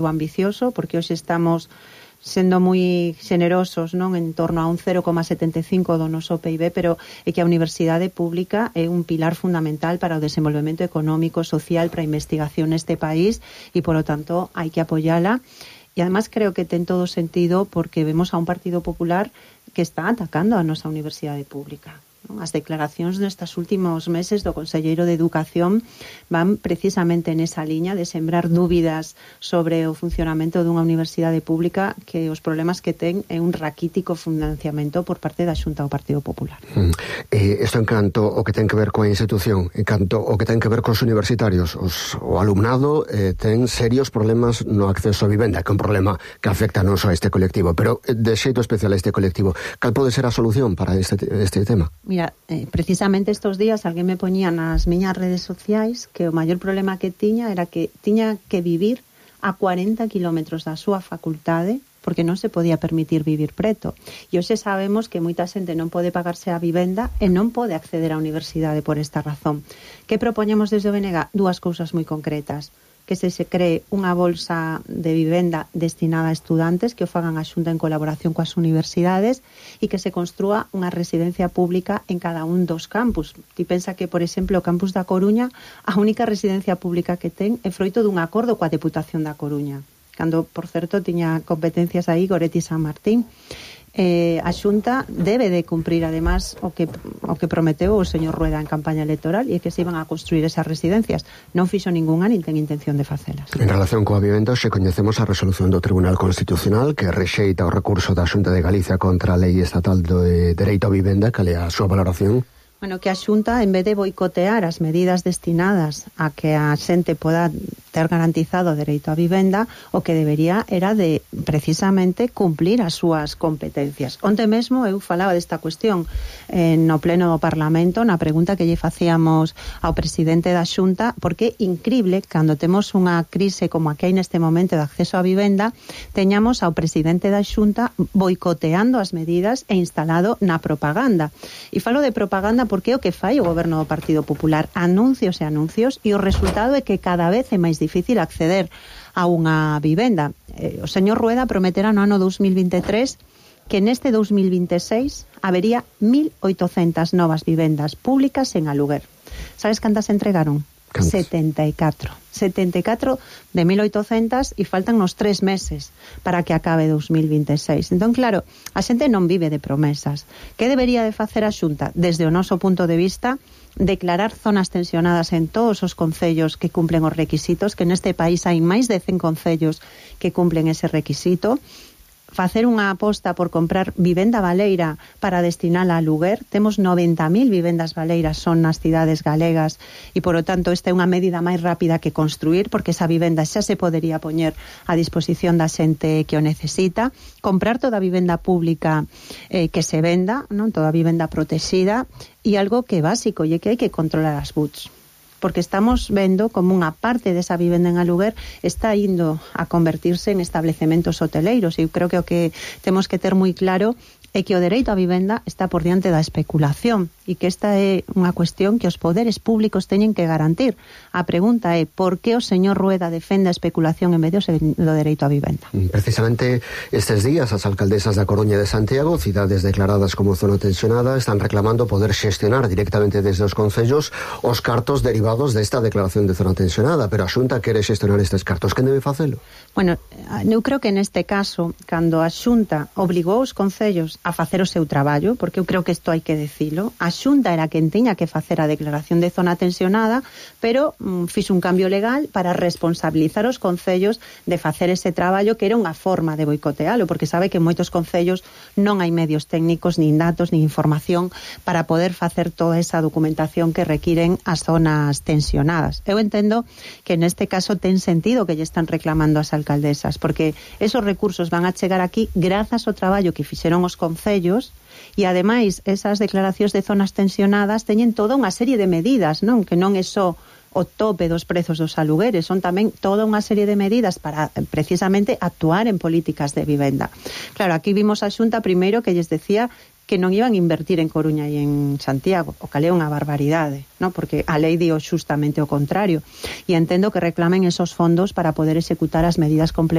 ambicioso, porque hoxe estamos sendo moi xenerosos, non, en torno a un 0,75 do noso PIB, pero é que a universidade pública é un pilar fundamental para o desenvolvemento económico, social, para a investigación neste país e, por lo tanto, hai que apoiala. E, además, creo que ten todo sentido porque vemos a un Partido Popular que está atacando a nosa universidade pública. As declaracións nestes últimos meses do Conselleiro de Educación van precisamente nesa liña de sembrar dúbidas sobre o funcionamento dunha universidade pública que os problemas que ten é un raquítico financiamento por parte da Xunta do Partido Popular. Isto en canto o que ten que ver coa institución, en canto o que ten que ver cos universitarios, o alumnado ten serios problemas no acceso a vivenda, que é un problema que afecta non só a este colectivo, pero de xeito especial a este colectivo. Cal pode ser a solución para este tema? Mira, precisamente estos días alguén me poñía nas miñas redes sociais que o maior problema que tiña era que tiña que vivir a 40 kilómetros da súa facultade porque non se podía permitir vivir preto. E hoxe sabemos que moita xente non pode pagarse a vivenda e non pode acceder á universidade por esta razón. Que propoñemos desde o BNG? Dúas cousas moi concretas. Que se cree unha bolsa de vivenda destinada a estudantes que o fagan a Xunta en colaboración coas universidades e que se construa unha residencia pública en cada un dos campus. Ti pensa que, por exemplo, o campus da Coruña, a única residencia pública que ten é froito dun acordo coa Deputación da Coruña, cando, por certo, tiña competencias aí Goretti San Martín. A Xunta debe de cumprir además o que prometeu o señor Rueda en campaña electoral e que se iban a construir esas residencias. Non fixo ningunha nin ten intención de facelas. En relación coa vivenda, xe coñecemos a resolución do Tribunal Constitucional que rexeita o recurso da Xunta de Galicia contra a Lei Estatal do Dereito a Vivenda. Cal é a súa valoración? Bueno, que a Xunta, en vez de boicotear as medidas destinadas a que a xente poda ter garantizado o dereito a vivenda, o que debería era de, precisamente, cumplir as súas competencias. Onte mesmo eu falaba desta cuestión no pleno do Parlamento, na pregunta que lle facíamos ao presidente da Xunta, porque é incrible, cando temos unha crise como a que hai neste momento de acceso a vivenda, teñamos ao presidente da Xunta boicoteando as medidas e instalado na propaganda. E falo de propaganda porque é o que fai o goberno do Partido Popular, anuncios e anuncios, e o resultado é que cada vez é máis difícil acceder a unha vivenda. O señor Rueda prometera no ano 2023 que neste 2026 habería 1.800 novas vivendas públicas en aluguer. Sabes cantas entregaron? 74 de 1.800 e faltan nos 3 meses para que acabe 2026. Entón, claro, a xente non vive de promesas. Que debería de facer a Xunta? Desde o noso punto de vista, declarar zonas tensionadas en todos os concellos que cumplen os requisitos, que neste país hai máis de 100 concellos que cumplen ese requisito, facer unha aposta por comprar vivenda baleira para destinala a aluguer. Temos 90.000 vivendas baleiras son nas cidades galegas e, por lo tanto, esta é unha medida máis rápida que construir, porque esa vivenda xa se podería poñer a disposición da xente que o necesita. Comprar toda a vivenda pública que se venda, non, toda a vivenda protexida, e algo que é básico, e que hai que controlar as BUTs. Porque estamos vendo como unha parte desa vivenda en aluguer está indo a convertirse en establecementos hoteleiros, e eu creo que o que temos que ter moi claro é que o dereito a vivenda está por diante da especulación e que esta é unha cuestión que os poderes públicos teñen que garantir. A pregunta é por que o señor Rueda defende a especulación en vez do dereito a vivenda. Precisamente estes días as alcaldesas da Coruña e de Santiago, cidades declaradas como zona tensionada, están reclamando poder xestionar directamente desde os concellos os cartos derivados desta declaración de zona tensionada, pero a Xunta quere xestionar estes cartos. Quen debe facelo? Bueno, eu creo que neste caso, cando a Xunta obrigou os concellos a facer o seu traballo, porque eu creo que isto hai que dicilo, a Xunta era quen tiña que facer a declaración de zona tensionada, pero fixo un cambio legal para responsabilizar os concellos de facer ese traballo, que era unha forma de boicotealo, porque sabe que en moitos concellos non hai medios técnicos, nin datos, nin información para poder facer toda esa documentación que requiren as zonas tensionadas. Eu entendo que neste caso ten sentido que lle están reclamando as alcaldesas, porque esos recursos van a chegar aquí grazas ao traballo que fixeron os concellos, e ademais esas declaracións de zonas tensionadas teñen toda unha serie de medidas, non? Que non é só o tope dos prezos dos alugueres, son tamén toda unha serie de medidas para precisamente actuar en políticas de vivenda. Claro, aquí vimos a Xunta primeiro que lles decía que non iban a invertir en Coruña e en Santiago, o cal é unha barbaridade, ¿no? Porque a lei dio justamente o contrario, e entendo que reclamen esos fondos para poder executar as medidas complementarias